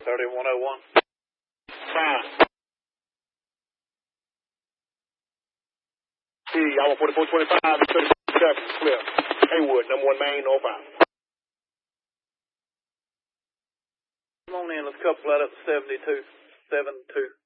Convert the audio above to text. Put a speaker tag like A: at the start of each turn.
A: 3101.
B: Fine. Y'all 4425 and 37, clear. Haywood, number 1 main, no problem.
A: Come on in, let's couple that up to 72. 72.